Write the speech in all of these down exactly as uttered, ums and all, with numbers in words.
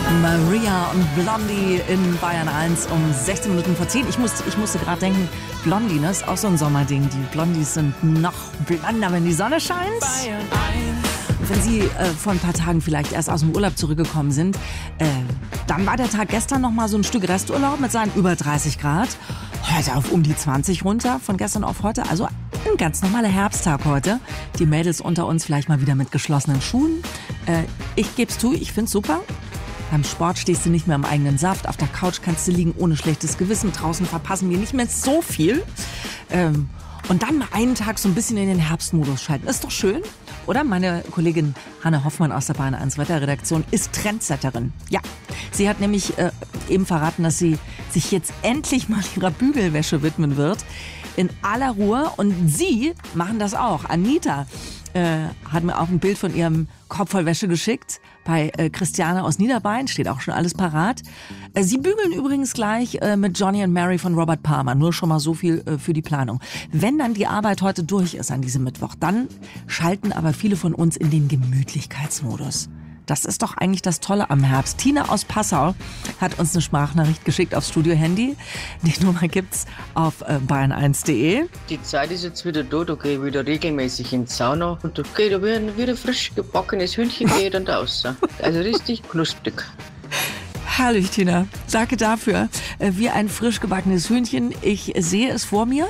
Maria und Blondie in Bayern eins um sechzehn Minuten vor zehn. Ich musste, ich musste gerade denken, Blondie, ne, ist auch so ein Sommerding. Die Blondies sind noch blonder, wenn die Sonne scheint. Bayern eins. Wenn Sie äh, vor ein paar Tagen vielleicht erst aus dem Urlaub zurückgekommen sind, äh, dann war der Tag gestern noch mal so ein Stück Resturlaub mit seinen über dreißig Grad. Heute auf um die zwanzig runter, von gestern auf heute. Also ein ganz normaler Herbsttag heute. Die Mädels unter uns vielleicht mal wieder mit geschlossenen Schuhen. Äh, ich geb's zu, ich find's super. Beim Sport stehst du nicht mehr im eigenen Saft. Auf der Couch kannst du liegen ohne schlechtes Gewissen. Draußen verpassen wir nicht mehr so viel. Ähm, und dann mal einen Tag so ein bisschen in den Herbstmodus schalten. Ist doch schön, oder? Meine Kollegin Hanne Hoffmann aus der Bayern eins Wetterredaktion ist Trendsetterin. Ja, sie hat nämlich äh, eben verraten, dass sie sich jetzt endlich mal ihrer Bügelwäsche widmen wird. In aller Ruhe. Und sie machen das auch. Anita äh, hat mir auch ein Bild von ihrem Korb voll Wäsche geschickt. Bei äh, Christiane aus Niederbayern steht auch schon alles parat. Äh, sie bügeln übrigens gleich äh, mit Johnny and Mary von Robert Palmer. Nur schon mal so viel äh, für die Planung. Wenn dann die Arbeit heute durch ist an diesem Mittwoch, dann schalten aber viele von uns in den Gemütlichkeitsmodus. Das ist doch eigentlich das Tolle am Herbst. Tina aus Passau hat uns eine Sprachnachricht geschickt aufs Studio-Handy. Die Nummer gibt's auf äh, bayern eins punkt de. Die Zeit ist jetzt wieder da, da gehe ich wieder regelmäßig in die Sauna und da geht da wieder, wieder frisch gebackenes Hühnchen geht dann raus. Also richtig knusprig. Herrlich, Tina. Danke dafür. Äh, wie ein frisch gebackenes Hühnchen. Ich sehe es vor mir.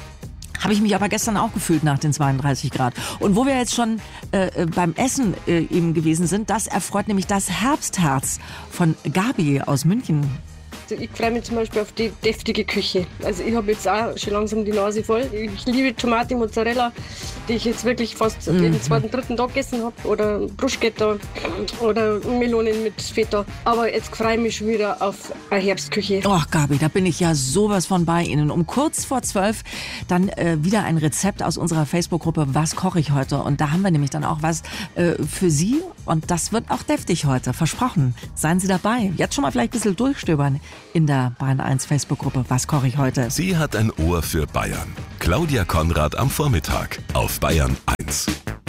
Habe ich mich aber gestern auch gefühlt nach den zweiunddreißig Grad. Und wo wir jetzt schon äh, beim Essen äh, eben gewesen sind, das erfreut nämlich das Herbstherz von Gabi aus München. Ich freue mich zum Beispiel auf die deftige Küche. Also ich habe jetzt auch schon langsam die Nase voll. Ich liebe Tomate Mozzarella, die ich jetzt wirklich fast mhm. jeden zweiten, dritten Tag gegessen habe. Oder Bruschetta oder Melonen mit Feta. Aber jetzt freue ich mich schon wieder auf eine Herbstküche. Oh Gabi, da bin ich ja sowas von bei Ihnen. Um kurz vor zwölf dann äh, wieder ein Rezept aus unserer Facebook-Gruppe Was koche ich heute? Und da haben wir nämlich dann auch was äh, für Sie. Und das wird auch deftig heute, versprochen. Seien Sie dabei. Jetzt schon mal vielleicht ein bisschen durchstöbern in der Bayern eins Facebook-Gruppe Was koche ich heute? Sie hat ein Ohr für Bayern. Claudia Konrad am Vormittag auf Bayern eins.